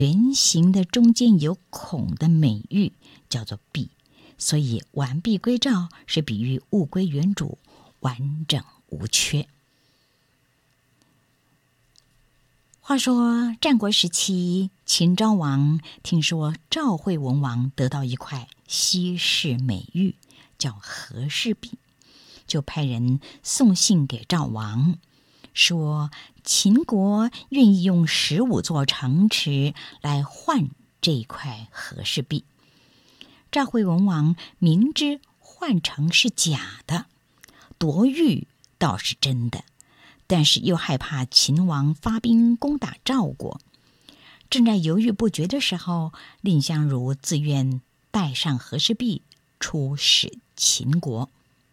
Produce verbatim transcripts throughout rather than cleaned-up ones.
圆形的中间有孔的美玉叫做璧，所以完璧归赵是比喻物归原主，完整无缺。话说战国时期，秦昭王听说赵惠文王得到一块稀世美玉，叫和氏璧，就派人送信给赵王，说秦国愿意用十五座城池来换这一块和氏璧。赵惠文王明知换城是假的，夺玉倒是真的，但是又害怕秦王发兵攻打赵国。正在犹豫不决的时候，蔺相如自愿带上和氏璧出使秦国。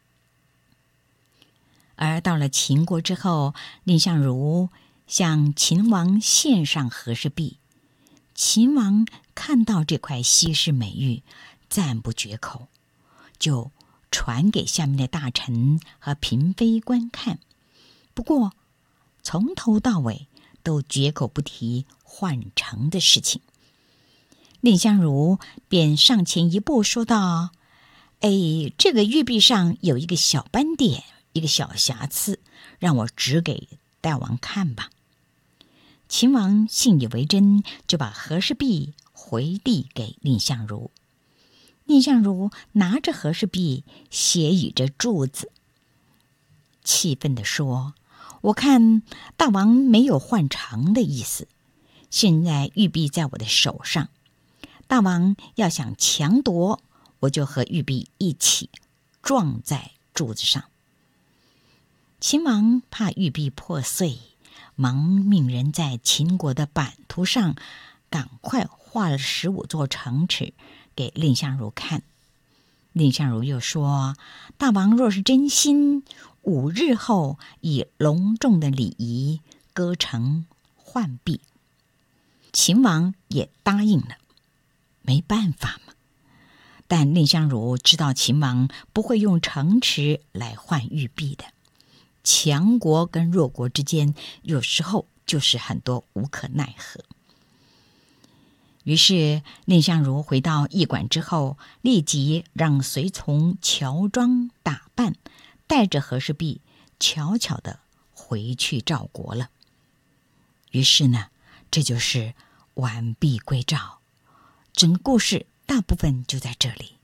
而到了秦国之后，蔺相如向秦王献上和氏璧。秦王看到这块稀世美玉，赞不绝口，就传给下面的大臣和嫔妃观看。不过从头到尾都绝口不提换城的事情。蔺相如便上前一步说道：哎，这个玉璧上有一个小斑点，一个小瑕疵，让我指给大王看吧。秦王信以为真，就把和氏璧回递给蔺相如。蔺相如拿着和氏璧，斜倚着柱子，气愤地说：我看大王没有换城的意思，现在玉璧在我的手上，大王要想强夺，我就和玉璧一起撞在柱子上。秦王怕玉璧破碎，忙命人在秦国的版图上赶快画了十五座城池给蔺相如看。蔺相如又说：大王若是真心，五日后以隆重的礼仪割城换璧。秦王也答应了，没办法嘛。但蔺相如知道秦王不会用城池来换玉璧的，强国跟弱国之间有时候就是很多无可奈何。于是蔺相如回到驿馆之后，立即让随从乔装打扮，带着和氏璧悄悄地回去赵国了。于是呢，这就是完璧归赵。整个故事大部分就在这里。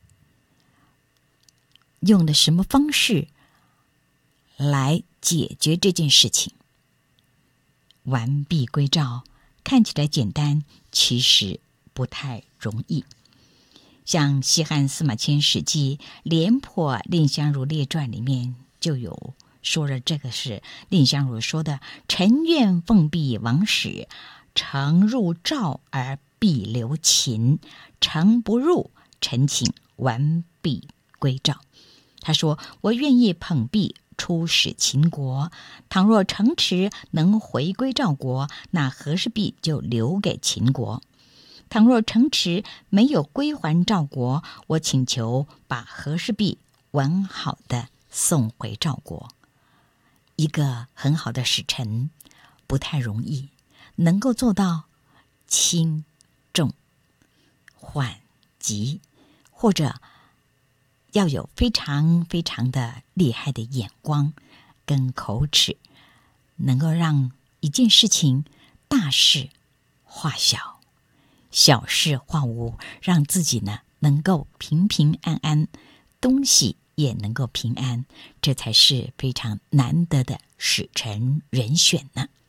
用的什么方式来解决这件事情？完璧归赵看起来简单，其实不太容易。像西汉司马迁《史记·廉颇蔺相如列传》里面就有说了，这个是蔺相如说的：臣愿奉璧王使，城入赵而璧留秦，城不入，臣请完璧归赵。他说：我愿意捧璧出使秦国，倘若城池能回归赵国，那和氏璧就留给秦国；倘若城池没有归还赵国，我请求把和氏璧完好的送回赵国。一个很好的使臣不太容易，能够做到轻重缓急，或者要有非常非常的厉害的眼光跟口齿，能够让一件事情大事化小，小事化无，让自己呢能够平平安安，东西也能够平安，这才是非常难得的使臣人选呢。